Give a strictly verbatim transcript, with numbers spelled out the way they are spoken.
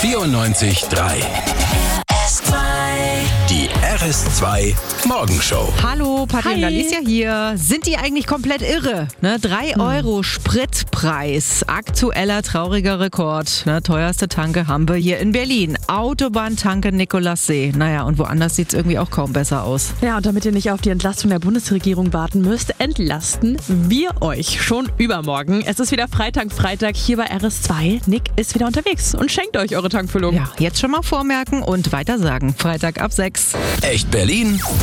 vierundneunzig Komma drei. Die R S zwei Morgenshow. Hallo, Patti Hi. und Alicia hier. Sind die eigentlich komplett irre? Ne, drei Euro Spritpreis. Aktueller trauriger Rekord. Ne, teuerste Tanke haben wir hier in Berlin. Autobahntanke Nikolassee. Naja, und woanders sieht es irgendwie auch kaum besser aus. Ja, und damit ihr nicht auf die Entlastung der Bundesregierung warten müsst, entlasten wir euch schon übermorgen. Es ist wieder Freitag, Freitag hier bei R S zwei. Nick ist wieder unterwegs und schenkt euch eure Tankfüllung. Ja, jetzt schon mal vormerken und weitersagen. Freitag ab sechs. Echt Berlin